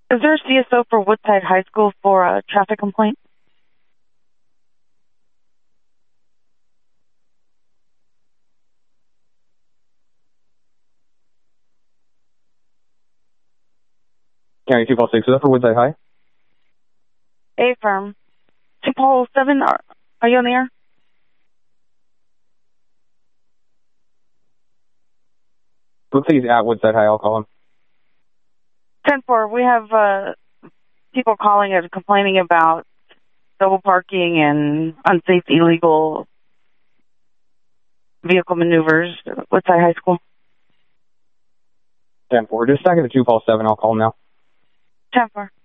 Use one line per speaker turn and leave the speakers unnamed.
Is there a CSO for Woodside High School for a traffic complaint?
County 246, is that for Woodside High?
A-firm. 207, are you on the air?
Looks like he's at Woodside High. I'll call him.
10-4, we have people calling and complaining about double parking and unsafe, illegal vehicle maneuvers. Woodside High School.
10-4, just second to 247. I'll call him now.
10-4.